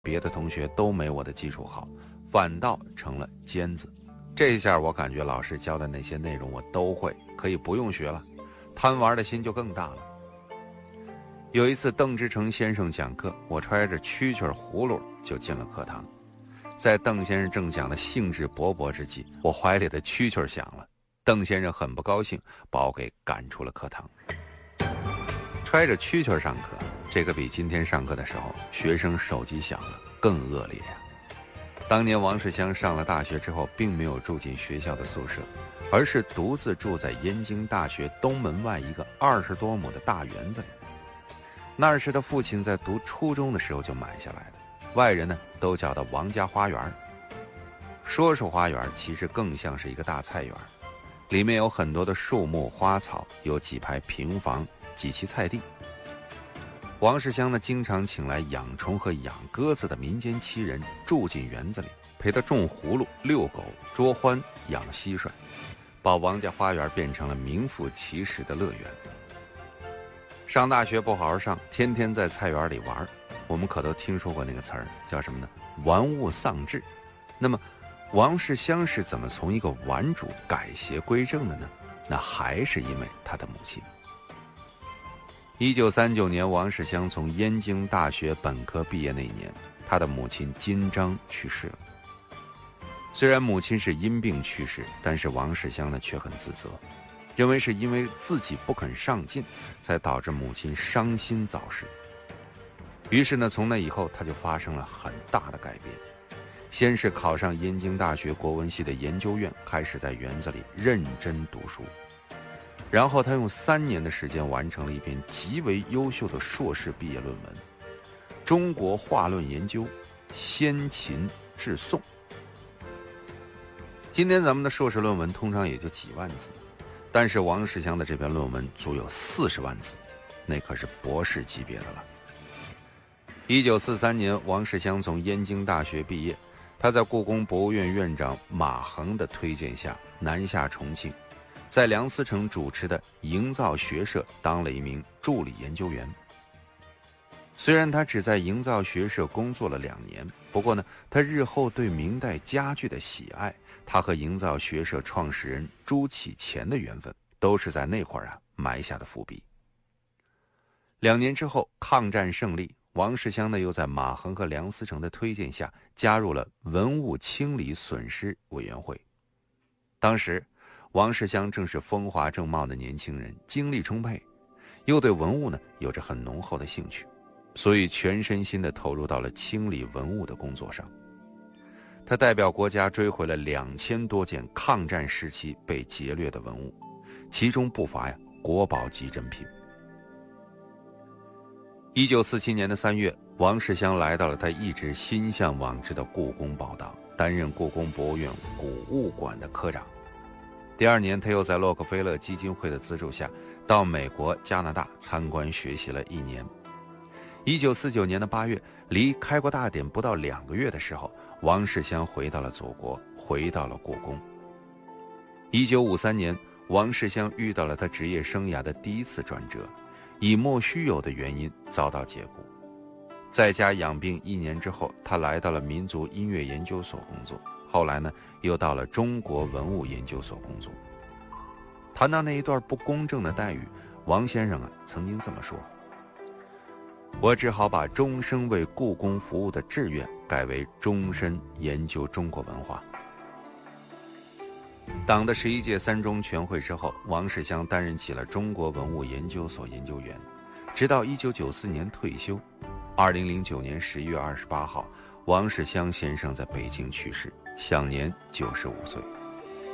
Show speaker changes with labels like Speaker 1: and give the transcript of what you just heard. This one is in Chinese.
Speaker 1: 别的同学都没我的基础好，反倒成了尖子。这下我感觉老师教的那些内容我都会，可以不用学了，贪玩的心就更大了。有一次邓之诚先生讲课，我揣着蛐蛐葫芦就进了课堂。在邓先生正讲的兴致勃勃之际，我怀里的蛐蛐响了。邓先生很不高兴，把我给赶出了课堂。揣着蛐蛐上课，这个比今天上课的时候学生手机响了更恶劣呀。当年王世襄上了大学之后，并没有住进学校的宿舍，而是独自住在燕京大学东门外一个20多亩的大园子里。那是他父亲在读初中的时候就买下来的，外人呢都叫他王家花园。说是花园，其实更像是一个大菜园，里面有很多的树木花草，有几排平房，几期菜地。王世襄呢，经常请来养虫和养鸽子的民间奇人住进园子里，陪他种葫芦、遛狗、捉獾、养蟋蟀，把王家花园变成了名副其实的乐园。上大学不好好上，天天在菜园里玩，我们可都听说过那个词儿，叫什么呢？玩物丧志。那么王世襄是怎么从一个玩主改邪归正的呢？那还是因为他的母亲。1939年，王世襄从燕京大学本科毕业那年，他的母亲金章去世了。虽然母亲是因病去世，但是王世襄呢却很自责，认为是因为自己不肯上进，才导致母亲伤心早逝。于是呢，从那以后他就发生了很大的改变。先是考上燕京大学国文系的研究院，开始在园子里认真读书。然后他用3年的时间完成了一篇极为优秀的硕士毕业论文《中国画论研究，先秦至宋》。今天咱们的硕士论文通常也就几万字，但是王世襄的这篇论文足有40万字，那可是博士级别的了。1943年，王世襄从燕京大学毕业，他在故宫博物院院长马衡的推荐下南下重庆，在梁思成主持的营造学社当了一名助理研究员。虽然他只在营造学社工作了2年，不过呢，他日后对明代家具的喜爱，他和营造学社创始人朱启潜的缘分，都是在那会儿埋下的伏笔。2年之后，抗战胜利，王世襄呢又在马衡和梁思成的推荐下，加入了文物清理损失委员会。当时王世襄正是风华正茂的年轻人，精力充沛，又对文物呢有着很浓厚的兴趣，所以全身心地投入到了清理文物的工作上。他代表国家追回了2000多件抗战时期被劫掠的文物，其中不乏国宝级珍品。1947年的3月，王世襄来到了他一直心向往之的故宫宝档，担任故宫博物院古物馆的科长。第2年，他又在洛克菲勒基金会的资助下，到美国、加拿大参观学习了1年。1949年的8月，离开国大典不到2个月的时候，王世襄回到了祖国，回到了故宫。1953年，王世襄遇到了他职业生涯的第一次转折，以莫须有的原因遭到解雇。在家养病1年之后，他来到了民族音乐研究所工作，后来呢，又到了中国文物研究所工作。谈到那一段不公正的待遇，王先生曾经这么说：我只好把终生为故宫服务的志愿改为终身研究中国文化。党的11届3中全会之后，王世襄担任起了中国文物研究所研究员，直到1994年退休。2009年11月28号，王世襄先生在北京去世，享年95岁。